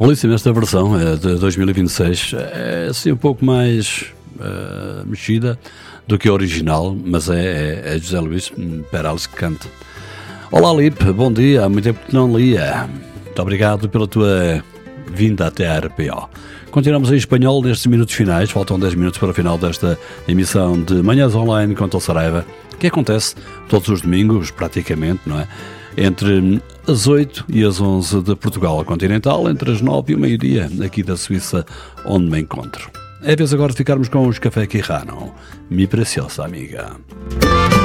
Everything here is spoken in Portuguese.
Belíssima esta versão de 2026, é assim um pouco mais mexida do que a original, mas é José Luís Perales que canta. Olá Lipe, bom dia, há muito tempo que não lia. Muito obrigado pela tua vinda até a RPO. Continuamos em espanhol nestes minutos finais, faltam 10 minutos para o final desta emissão de Manhãs Online com Tom Saraiva, que acontece todos os domingos, praticamente, não é? Entre as 8 e as 11 de Portugal continental, entre as 9 e o meio-dia aqui da Suíça, onde me encontro. É vez agora de ficarmos com os Café Quijano. Mi preciosa amiga.